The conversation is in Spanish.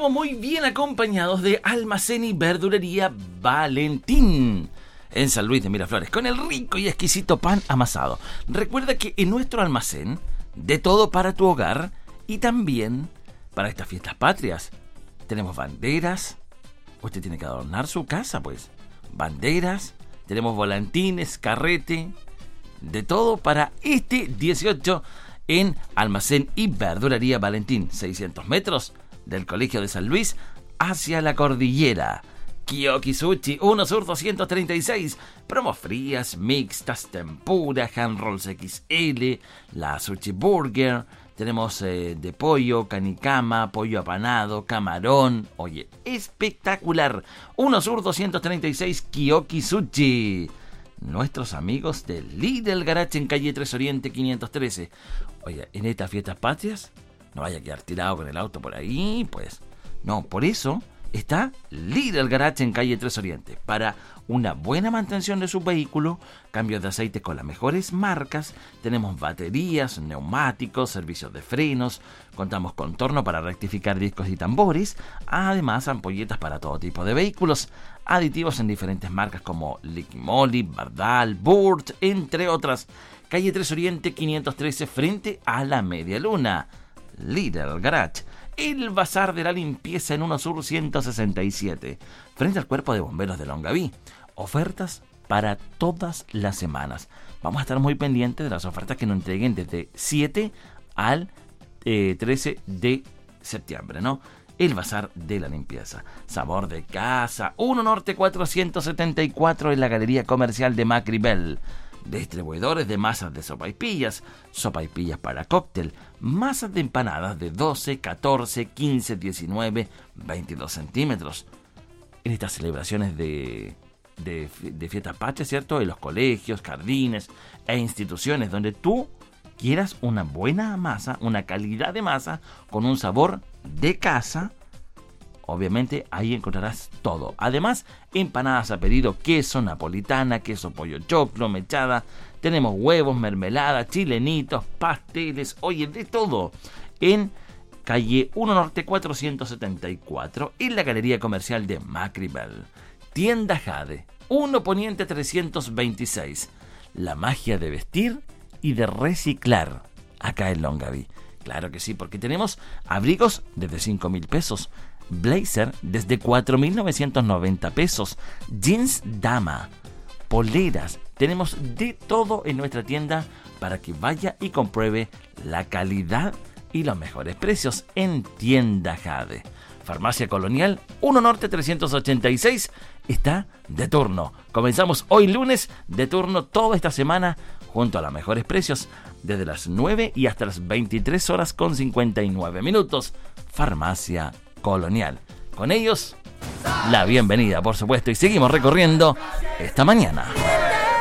estamos muy bien acompañados de Almacén y Verdulería Valentín en San Luis de Miraflores, con el rico y exquisito pan amasado. Recuerda que en nuestro almacén, de todo para tu hogar y también para estas fiestas patrias. Tenemos banderas, usted tiene que adornar su casa, pues. Banderas, tenemos volantines, carrete, de todo para este 18 en Almacén y Verdulería Valentín, 600 metros del Colegio de San Luis hacia la cordillera. Kiyoki Sushi, 1 Sur 236, promos frías, mixtas, tempura, hand rolls XL, la Sushi Burger, tenemos de pollo, canicama, pollo apanado, camarón, oye, espectacular. 1 Sur 236, Kiyoki Sushi. Nuestros amigos de Lidl Garage en calle 3 Oriente 513. Oye, en estas fiestas patrias, no vaya a quedar tirado con el auto por ahí, pues. No, por eso está Lidl Garage en calle 3 Oriente. Para una buena mantención de su vehículo, cambios de aceite con las mejores marcas, tenemos baterías, neumáticos, servicios de frenos, contamos con torno para rectificar discos y tambores, además ampolletas para todo tipo de vehículos, aditivos en diferentes marcas como Liquimoli, Bardal, Burt, entre otras. Calle 3 Oriente 513 frente a la Media Luna. Lidl Garage. El Bazar de la Limpieza en 1 Sur 167, frente al Cuerpo de Bomberos de Longaví. Ofertas para todas las semanas. Vamos a estar muy pendientes de las ofertas que nos entreguen desde 7 al 13 de septiembre, ¿no? El Bazar de la Limpieza. Sabor de casa. 1 Norte 474 en la Galería Comercial de Macribel. Distribuidores de masas de sopaipillas para cóctel, masas de empanadas de 12, 14, 15, 19, 22 centímetros. En estas celebraciones de fiestas patrias, ¿cierto? En los colegios, jardines e instituciones donde tú quieras una buena masa, una calidad de masa con un sabor de casa. Obviamente ahí encontrarás todo. Además, empanadas a pedido, queso napolitana, queso pollo choclo, mechada. Tenemos huevos, mermelada, chilenitos, pasteles, oye, de todo. En calle 1 Norte 474, en la Galería Comercial de Macribel. Tienda Jade, 1 Poniente 326. La magia de vestir y de reciclar acá en Longaví. Claro que sí, porque tenemos abrigos desde 5,000 pesos. Blazer desde 4,990 pesos. Jeans dama, poleras. Tenemos de todo en nuestra tienda para que vaya y compruebe la calidad y los mejores precios en Tienda Jade. Farmacia Colonial 1 Norte 386 está de turno. Comenzamos hoy lunes de turno toda esta semana junto a los mejores precios desde las 9 y hasta las 23 horas con 59 minutos. Farmacia Colonial. Con ellos, la bienvenida, por supuesto, y seguimos recorriendo esta mañana.